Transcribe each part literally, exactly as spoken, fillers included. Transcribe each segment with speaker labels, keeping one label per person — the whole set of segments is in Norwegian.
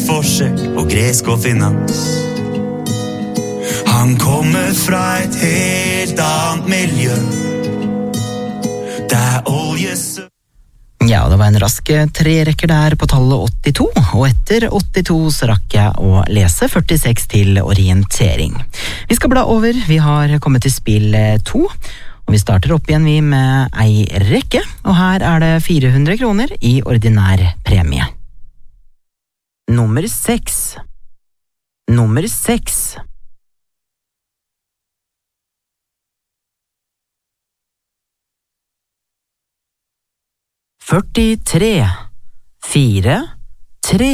Speaker 1: forskjell på gresk og finans. Han kommer fra et helt annet miljø. Det er oljesø...
Speaker 2: Ja, det var en rask trerekker der på tallet åttito, og etter åttito så rakk jeg å lese førtiseks til orientering. Vi skal bla over, vi har kommet til spill to, og vi starter opp igjen vi med ei rekke, og her er det fire hundre kroner i ordinær premie. Nummer seks. Nummer seks. førtitre, fire, tre.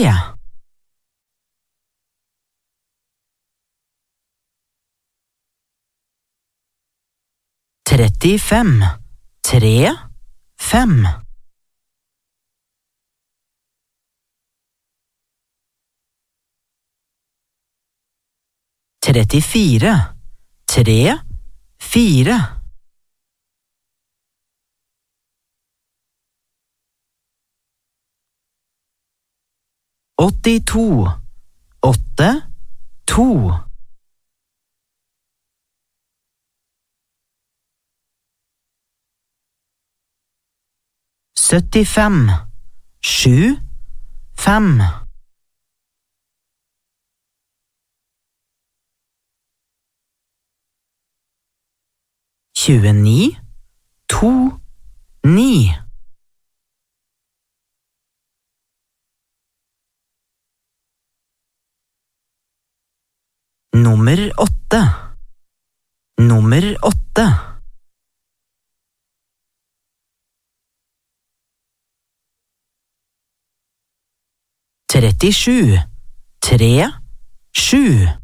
Speaker 2: trettifem, tre, fem. trettifire, tre, fire. åttito, åtte, to. syttifem, sju, fem. tjueni, to, ni. Nummer åtte. Nummer åtte. trettisju, tre, sju.